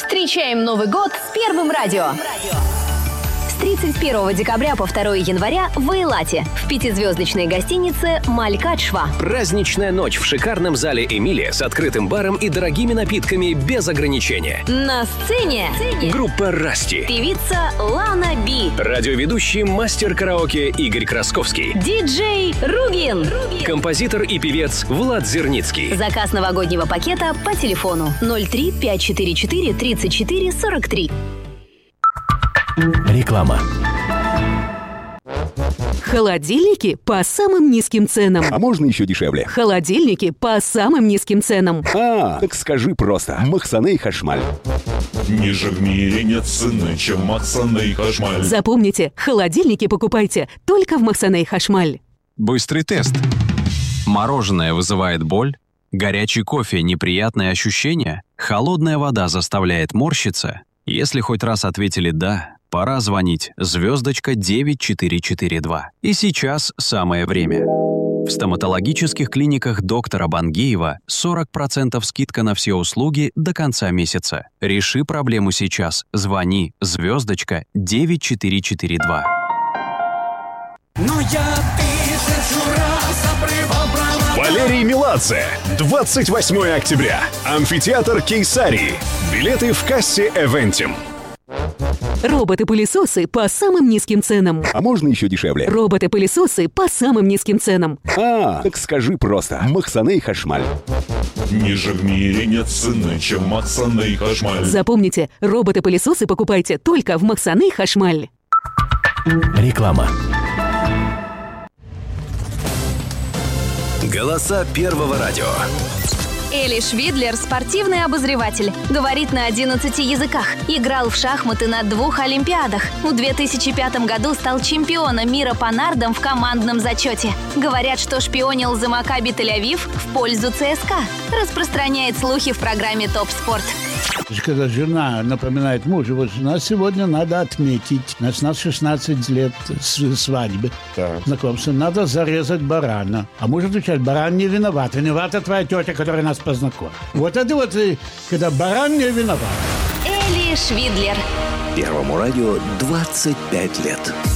Встречаем Новый год с Первым радио. С 31 декабря по 2 января в Эйлате в 5-звездочной гостинице «Малькадшва». Праздничная ночь в шикарном зале «Эмилия» с открытым баром и дорогими напитками без ограничения. На сцене группа «Расти», певица Лана Би, радиоведущий мастер караоке Игорь Красковский, диджей Ругин, композитор и певец Влад Зерницкий. Заказ новогоднего пакета по телефону 03 544 34 43. Реклама. Холодильники по самым низким ценам. А можно еще дешевле? Холодильники по самым низким ценам. Так скажи просто. Махсаней Хашмаль. Ниже в мире нет цены, чем Махсаней Хашмаль. Запомните, холодильники покупайте только в Махсаней Хашмаль. Быстрый тест. Мороженое вызывает боль? Горячий кофе – неприятные ощущения? Холодная вода заставляет морщиться? Если хоть раз ответили «да», пора звонить звездочка 9442. И сейчас самое время. В стоматологических клиниках доктора Бангеева 40% скидка на все услуги до конца месяца. Реши проблему сейчас. Звони звездочка 9442. Но я тысячу раз обрывал права. Валерий Меладзе. 28 октября. Амфитеатр Кейсарии. Билеты в кассе Эвентим. Роботы-пылесосы по самым низким ценам. А можно еще дешевле? Роботы-пылесосы по самым низким ценам. Так скажи просто. Махсаней Хашмаль. Ниже в мире нет цены, чем Махсаней Хашмаль. Запомните, роботы-пылесосы покупайте только в Махсаней Хашмаль. Реклама. Голоса Первого радио. Эли Швидлер – спортивный обозреватель. Говорит на 11 языках. Играл в шахматы на 2 олимпиадах. В 2005 году стал чемпионом мира по нардам в командном зачете. Говорят, что шпионил за Макаби Тель-Авив в пользу ЦСКА. Распространяет слухи в программе «Топ Спорт». Когда жена напоминает мужу, вот нас сегодня надо отметить. У нас 16 лет свадьбы. Знакомства. Надо зарезать барана. А муж отвечает: баран не виноват. Виновата твоя тетя, которая нас познакомила. Вот это вот, когда баран не виноват. Эли Швидлер. Первому радио 25 лет.